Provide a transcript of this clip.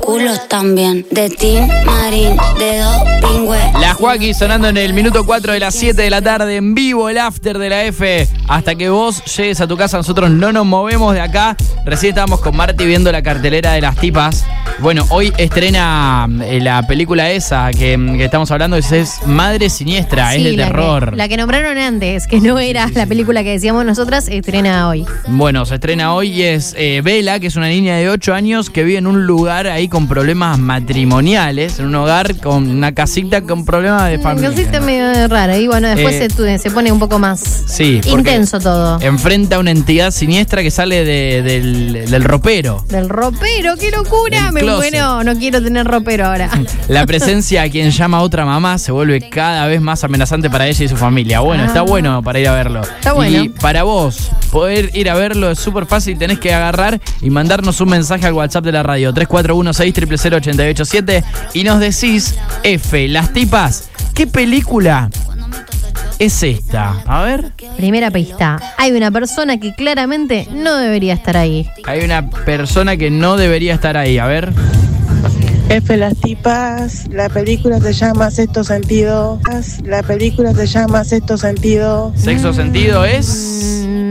culos también. De Tim Marín, de dos pingües. La Joaquín sonando en el minuto 4 de las 7 de la tarde, en vivo el after de la F. Hasta que vos llegues a tu casa, nosotros no nos movemos de acá. Recién estábamos con Marti viendo la cartelera de Las Tipas. Bueno, hoy estrena la película esa que estamos hablando, es Madre Siniestra, Sí, es de terror. La que nombraron antes, que no era la película que decíamos nosotras, estrena hoy. Bueno, se estrena hoy y es Bella, que es una niña de 8 años que vive en un lugar ahí con problemas matrimoniales, en un hogar con una casita con problemas de familia. Una cosita medio rara, y bueno, después se pone un poco más intenso todo. Enfrenta a una entidad siniestra que sale del ropero. Del ropero, qué locura. Me muero, no quiero tener ropero ahora. La presencia a quien llama a otra mamá se vuelve cada vez más amenazante para ella y su familia. Bueno, está bueno para ir a verlo. Está bueno. Y para vos, poder ir a verlo es súper fácil. Tenés que agarrar y mandarnos un mensaje al WhatsApp de la radio 3416-000887 y nos decís, F, Las Tipas, ¿qué película es esta? A ver. Primera pista. Hay una persona que claramente no debería estar ahí. Hay una persona que no debería estar ahí. A ver. F, Las Tipas, la película se llama Sexto Sentido. La película se llama Sexto Sentido. Sexto Sentido es...